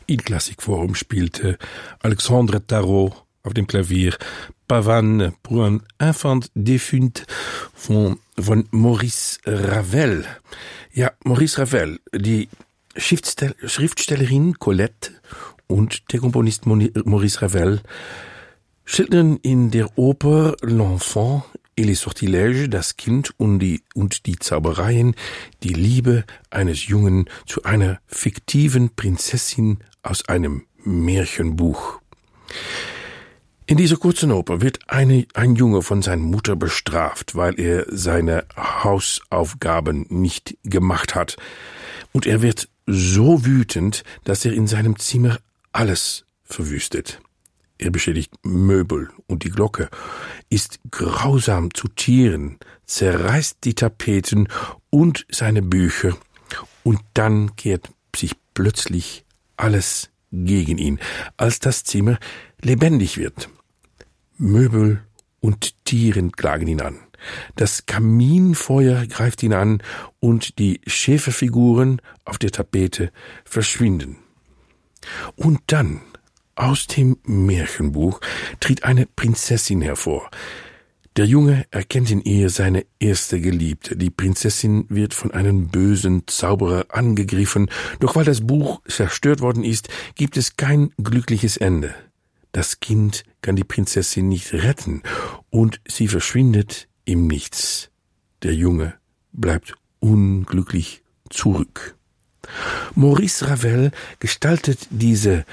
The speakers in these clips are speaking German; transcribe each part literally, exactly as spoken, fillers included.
In Klassikforum spielte Alexandre Tarot auf dem Klavier Pavane pour un enfant défunt von, von Maurice Ravel. Ja, Maurice Ravel, die Schriftstell- Schriftstellerin Colette und der Komponist Maurice Ravel schildern in der Oper L'Enfant et les Sortilèges, das Kind und die, und die Zaubereien, die Liebe eines Jungen zu einer fiktiven Prinzessin aus einem Märchenbuch. In dieser kurzen Oper wird eine, ein Junge von seiner Mutter bestraft, weil er seine Hausaufgaben nicht gemacht hat. Und er wird so wütend, dass er in seinem Zimmer alles verwüstet. Er beschädigt Möbel und die Glocke, ist grausam zu Tieren, zerreißt die Tapeten und seine Bücher, und dann kehrt sich plötzlich alles gegen ihn, als das Zimmer lebendig wird. Möbel und Tieren klagen ihn an. Das Kaminfeuer greift ihn an und die Schäferfiguren auf der Tapete verschwinden. Und dann, aus dem Märchenbuch, tritt eine Prinzessin hervor. Der Junge erkennt in ihr seine erste Geliebte. Die Prinzessin wird von einem bösen Zauberer angegriffen, doch weil das Buch zerstört worden ist, gibt es kein glückliches Ende. Das Kind kann die Prinzessin nicht retten und sie verschwindet im Nichts. Der Junge bleibt unglücklich zurück. Maurice Ravel gestaltet diese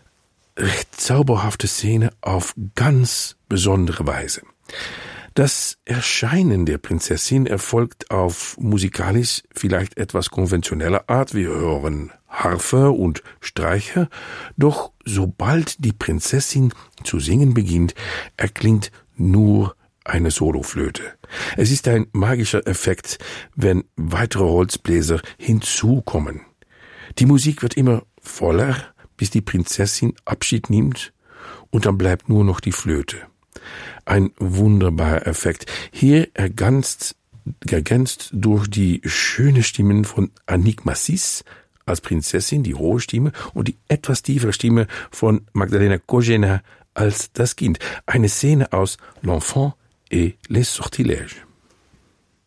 recht zauberhafte Szene auf ganz besondere Weise. Das Erscheinen der Prinzessin erfolgt auf musikalisch vielleicht etwas konventioneller Art. Wir hören Harfe und Streicher, doch sobald die Prinzessin zu singen beginnt, erklingt nur eine Soloflöte. Es ist ein magischer Effekt, wenn weitere Holzbläser hinzukommen. Die Musik wird immer voller, bis die Prinzessin Abschied nimmt, und dann bleibt nur noch die Flöte. Ein wunderbarer Effekt, hier ergänzt, ergänzt durch die schöne Stimmen von Annick Massis als Prinzessin, die hohe Stimme, und die etwas tiefere Stimme von Magdalena Kožena als das Kind. Eine Szene aus L'Enfant et les Sortilèges.